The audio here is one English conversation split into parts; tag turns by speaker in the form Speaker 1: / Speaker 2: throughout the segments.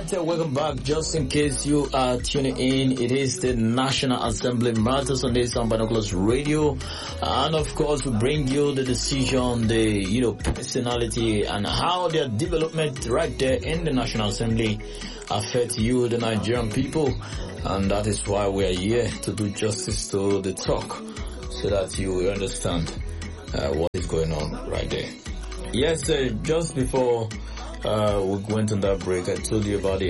Speaker 1: right, welcome back. Just in case you are tuning in, it is the National Assembly Matters on this on Binoculars Radio, and of course we bring you the decision, the personality, and how their development right there in the National Assembly affect you, the Nigerian people, and that is why we are here to do justice to the talk, so that you will understand what is going on right there. Yes, just before we went on that break, I told you about the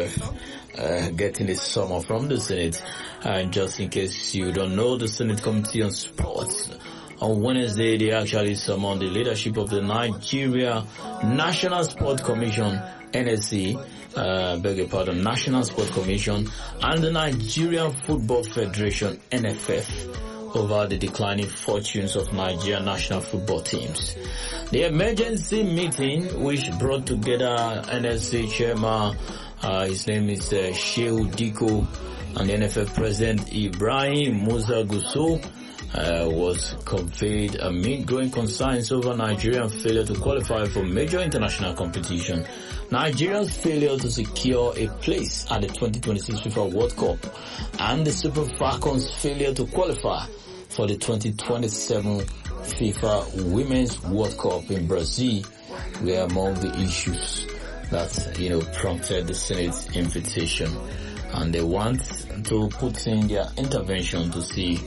Speaker 1: NFF getting a summer from the Senate. And just in case you don't know, the Senate Committee on Sports, on Wednesday, they actually summoned the leadership of the Nigeria National Sport Commission, NSC, National Sport Commission, and the Nigerian Football Federation, NFF, over the declining fortunes of Nigerian national football teams. The emergency meeting, which brought together NSC chairman, his name is Shehu Diko, and the NFF president Ibrahim Musa Gusau, was conveyed amid growing concerns over Nigerian failure to qualify for major international competition, Nigeria's failure to secure a place at the 2026 FIFA World Cup, and the Super Falcons' failure to qualify for the 2027 FIFA Women's World Cup in Brazil were among the issues that, prompted the Senate's invitation. And they want to put in their intervention to see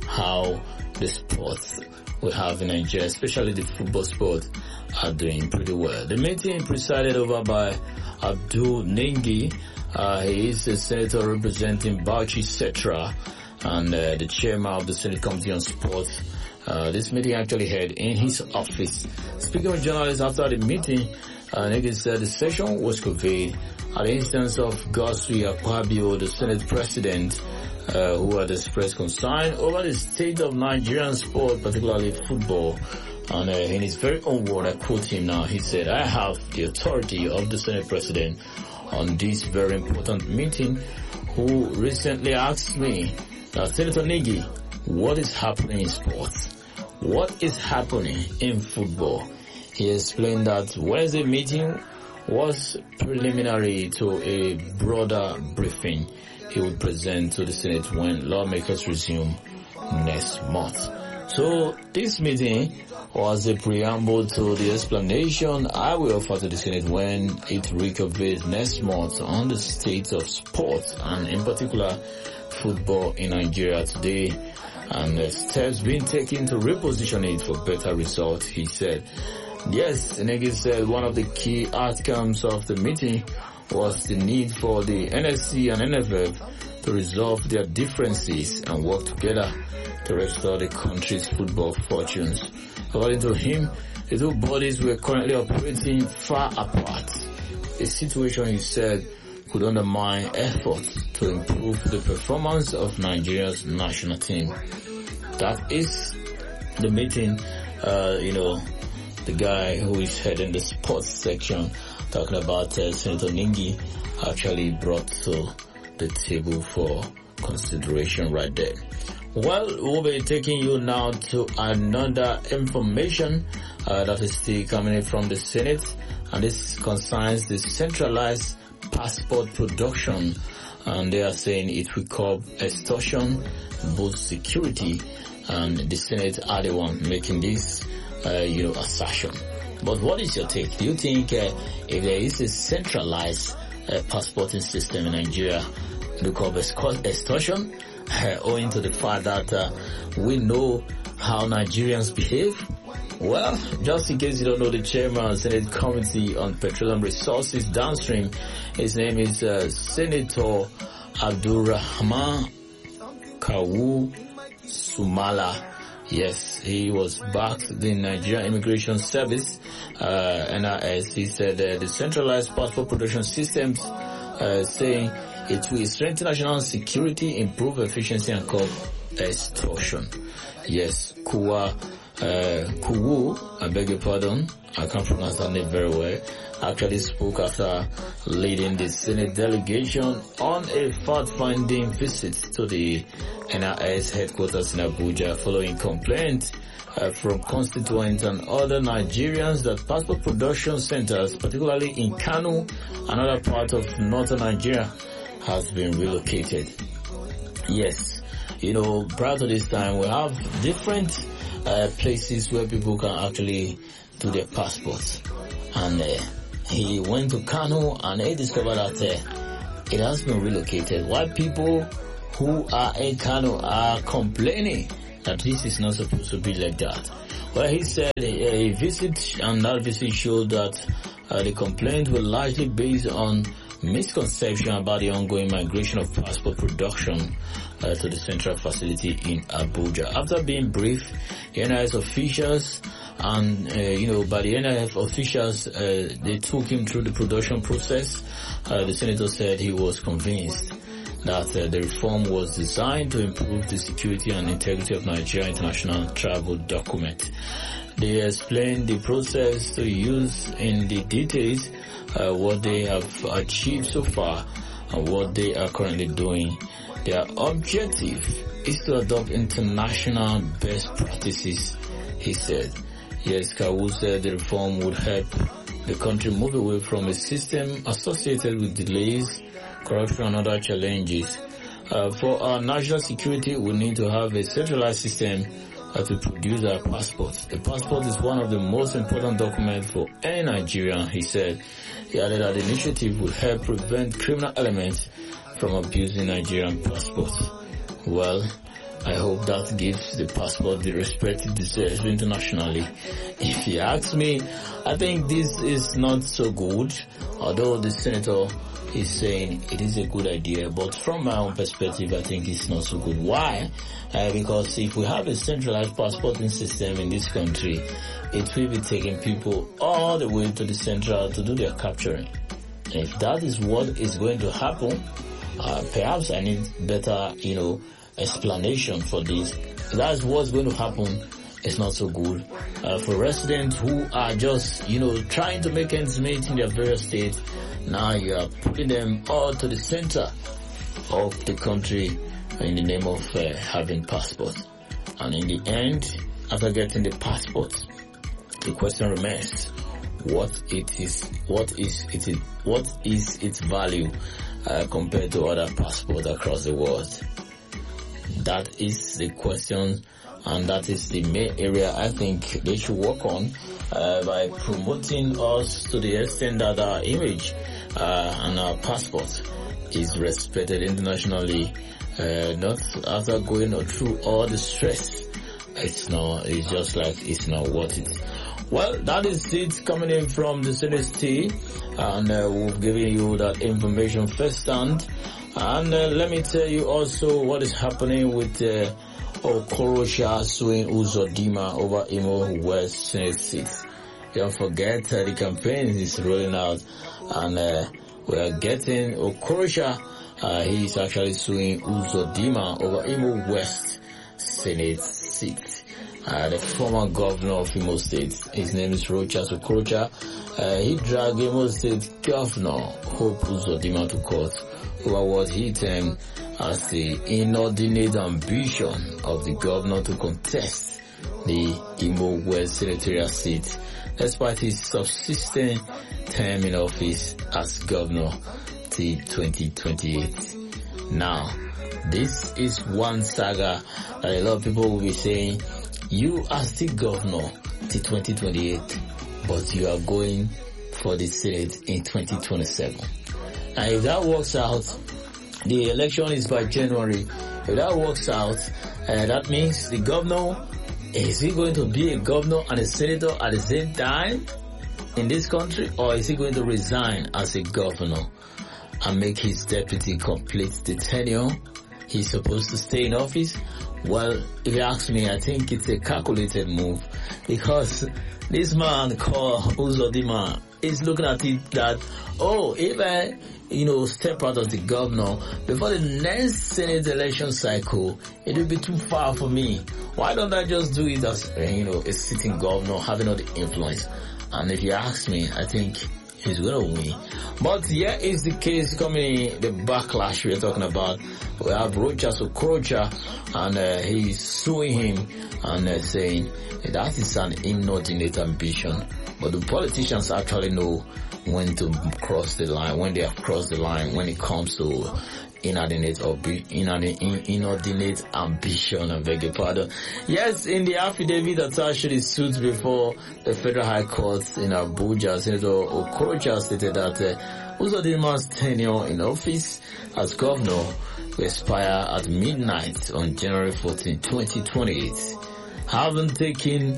Speaker 1: how the sports we have in Nigeria, especially the football sport, are doing pretty well. The meeting presided over by Abdul Nengi. He is a senator representing Bauchi Setra, and the chairman of the Senate Committee on Sports. This meeting actually held in his office. Speaking with journalists after the meeting, Nengi said the session was convened at the instance of Godswill Akpabio, the Senate President, who had expressed concern over the state of Nigerian sport, particularly football. And in his very own word, I quote him now, he said, "I have the authority of the Senate President on this very important meeting, who recently asked me, Senator Nengi, what is happening in sports? What is happening in football?" He explained that Wednesday meeting was preliminary to a broader briefing he would present to the Senate when lawmakers resume next month. So this meeting was a preamble to the explanation I will offer to the Senate when it reconvenes next month on the state of sports, and in particular football in Nigeria today, and the steps being taken to reposition it for better results, he said. Yes, Nengi said one of the key outcomes of the meeting was the need for the NSC and NFF to resolve their differences and work together to restore the country's football fortunes. According to him, the two bodies were currently operating far apart, a situation, he said, could undermine efforts to improve the performance of Nigeria's national team. That is the meeting, the guy who is heading the sports section, talking about Senator Nengi, actually brought to the table for consideration right there. Well, we'll be taking you now to another information that is still coming in from the Senate, and this concerns the centralized passport production, and they are saying it will curb extortion, boost security, and the Senate are the one making this, assertion. But what is your take? Do you think if there is a centralized passporting system in Nigeria, it will curb extortion, owing to the fact that we know how Nigerians behave? Well, just in case you don't know, the chairman of the Senate Committee on Petroleum Resources Downstream, his name is Senator Abdulrahman Kawu Sumala. Yes, he was backed the Nigerian Immigration Service, NIS. He said the centralized passport production systems, saying it will strengthen national security, improve efficiency, and curb extortion. Yes, Kuwu, I beg your pardon, I can't pronounce that name very well, actually spoke after leading the Senate delegation on a fact-finding visit to the NIS headquarters in Abuja following complaints from constituents and other Nigerians that passport production centers, particularly in Kano, another part of northern Nigeria, has been relocated. Yes, prior to this time, we have different places where people can actually do their passports. And he went to Kano and he discovered that it has been relocated. Why people who are in Kano are complaining that this is not supposed to be like that? Well, he said a visit, and that visit showed that the complaints were largely based on misconception about the ongoing migration of passport production to the central facility in Abuja. After being briefed, the NIS officials and, by the NIS officials, they took him through the production process. The senator said he was convinced that the reform was designed to improve the security and integrity of Nigeria international travel document. They explained the process to use in the details, what they have achieved so far and what they are currently doing. Their objective is to adopt international best practices, he said. Yes, Kawu said the reform would help the country move away from a system associated with delays, corruption and other challenges. For our national security, we need to have a centralized system to produce our passports. The passport is one of the most important documents for any Nigerian, he said. He added that the initiative will help prevent criminal elements from abusing Nigerian passports. Well, I hope that gives the passport the respect it deserves internationally. If you ask me, I think this is not so good, although the senator is saying it is a good idea, but from my own perspective, I think it's not so good. Why? Because if we have a centralized passporting system in this country, it will be taking people all the way to the central to do their capturing. And if that is what is going to happen, perhaps I need better, explanation for this. If that's what's going to happen, it's not so good. For residents who are just, trying to make ends meet in their various states, now you are putting them all to the center of the country in the name of having passports. And in the end, after getting the passport, the question remains: what is its value compared to other passports across the world? That is the question, and that is the main area I think they should work on by promoting us to the extent that our image and our passport is respected internationally, not after going through all the stress. It's just like it's not worth it. Well, that is it coming in from the Senate T, and we've given you that information firsthand. And let me tell you also what is happening with Okorocha suing Uzodimma over Imo West Senate seat. Don't forget the campaign is rolling out, and we are getting Okorocha. He is actually suing Uzodimma over Imo West Senate seat. The former governor of Imo State, his name is Rochas Okorocha. He dragged Imo State Governor Hope Uzodimma to court over what he termed as the inordinate ambition of the governor to contest the Imo West senatorial seat, despite his subsistent term in office as governor till 2028. Now, this is one saga that a lot of people will be saying, you are still governor till 2028, but you are going for the Senate in 2027. And if that works out, the election is by January. If that works out, that means the governor, is he going to be a governor and a senator at the same time in this country, or is he going to resign as a governor and make his deputy complete the tenure he's supposed to stay in office? Well, if you ask me, I think it's a calculated move, because this man called Uzodimma is looking at it that, if I step out of the governor before the next Senate election cycle, it will be too far for me. Why don't I just do it as, a sitting governor having all the influence? And if you ask me, I think he's going to win. But here is the case coming, the backlash we're talking about. We have Rochas Okorocha, and he's suing him and saying that is an inordinate ambition. But the politicians actually know when to cross the line, when they have crossed the line, when it comes to inordinate ambition, I beg your pardon. Yes, in the affidavit attached to the suit before the Federal High Court in Abuja, Senator Okorocha stated that Uzodima's tenure in office as governor will expire at midnight on January 14, 2028. Haven't taken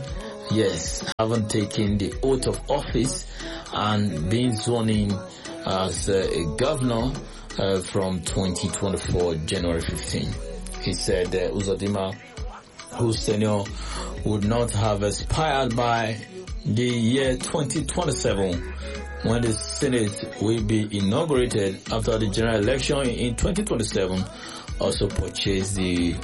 Speaker 1: the oath of office and been sworn in as a governor from 2024 January 15. He said Uzodima, whose tenure would not have expired by the year 2027, when the Senate will be inaugurated after the general election in 2027, also purchased the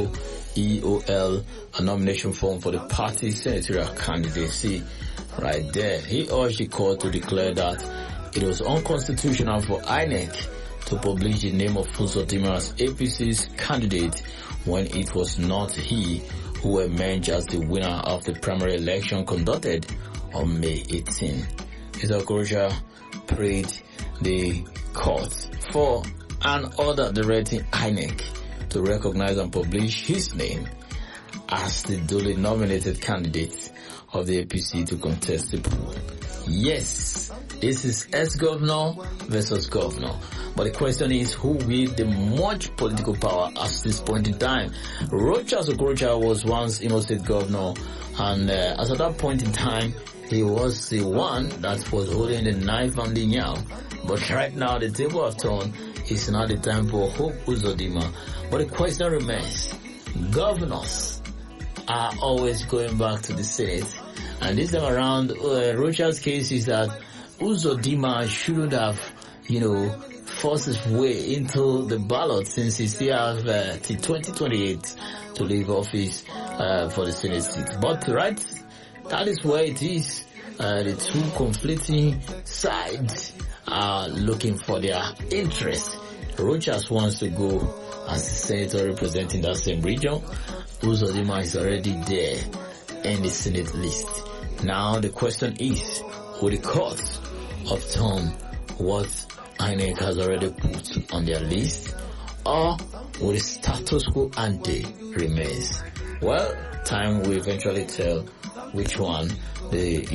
Speaker 1: OEOL, a nomination form for the party's senatorial candidacy. Right there, he urged the court to declare that it was unconstitutional for INEC to publish the name of Uzodima as APC's candidate when it was not he who emerged as the winner of the primary election conducted on May 18. Mr. Okorocha prayed the court for an order directing INEC to recognize and publish his name as the duly nominated candidate of the APC to contest the poll. Yes, this is ex-governor versus governor. But the question is, who wields the much political power at this point in time? Rochas Okorocha was once Imo State governor, and as at that point in time, he was the one that was holding the knife and the yam. But right now, the table have turned. It's not the time for Hope Uzodima. But the question remains, governors are always going back to the Senate. And this time around, Rocha's case is that Uzodima shouldn't have, forced his way into the ballot, since he still has till 2028 to leave office for the Senate seat. But right, that is where it is. The two conflicting sides are looking for their interest. Rochas wants to go as a senator representing that same region. Uzodima is already there in the Senate list. Now the question is, will the court overturn what INEC has already put on their list, or will the status quo ante remains? Well, time will eventually tell which one the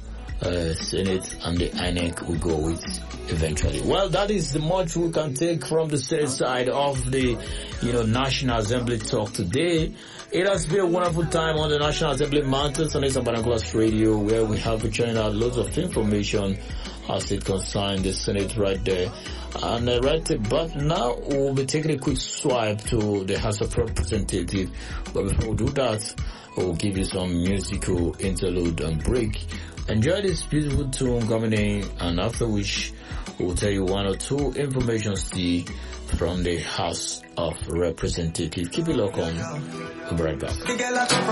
Speaker 1: Senate and the INEC will go with eventually. Well, that is the much we can take from the Senate side of the National Assembly talk today. It has been a wonderful time on the National Assembly Matters on Eastern Binoculars Radio, where we have been churning out loads of information as it concerns the Senate right there. And but now we'll be taking a quick swipe to the House of Representatives. But before we do that, we'll give you some musical interlude and break. Enjoy this beautiful tune coming in, and after which we'll tell you one or two information from the House of Representatives. Keep it locked on. We'll be right back.